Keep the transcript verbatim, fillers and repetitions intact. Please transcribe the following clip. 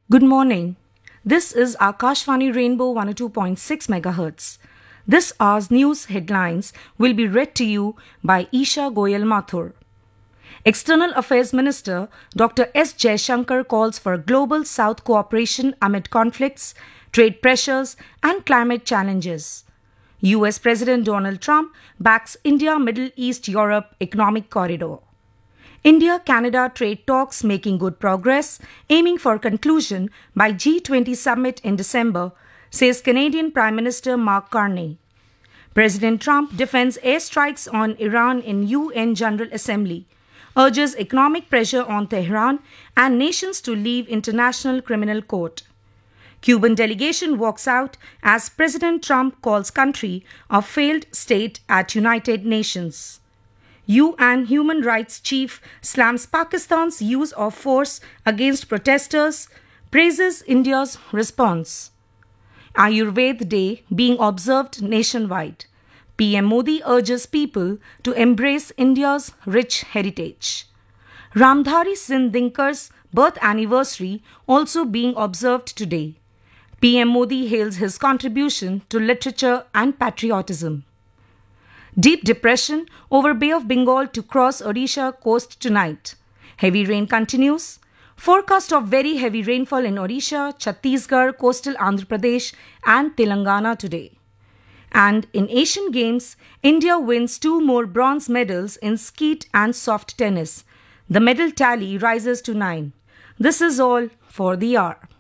Good morning. This is Akashvani Rainbow one oh two point six megahertz. This hour's news headlines will be read to you by Isha Goyal Mathur. External Affairs Minister Doctor S. Jaishankar calls for global South cooperation amid conflicts, trade pressures, and climate challenges. U S President Donald Trump backs India-Middle East-Europe Economic Corridor. India-Canada trade talks making good progress, aiming for conclusion by G twenty summit in December, says Canadian Prime Minister Mark Carney. President Trump defends airstrikes on Iran in U N General Assembly, urges economic pressure on Tehran and nations to leave International Criminal Court. Cuban delegation walks out as President Trump calls country a failed state at United Nations. U N Human Rights Chief slams Pakistan's use of force against protesters, praises India's response. Ayurveda Day being observed nationwide. P M Modi urges people to embrace India's rich heritage. Ramdhari Singh Dinkar's birth anniversary also being observed today. P M Modi hails his contribution to literature and patriotism. Deep depression over Bay of Bengal to cross Odisha coast tonight. Heavy rain continues. Forecast of very heavy rainfall in Odisha, Chhattisgarh, coastal Andhra Pradesh and Telangana today. And in Asian Games, India wins two more bronze medals in skeet and soft tennis. The medal tally rises to nine. This is all for the hour.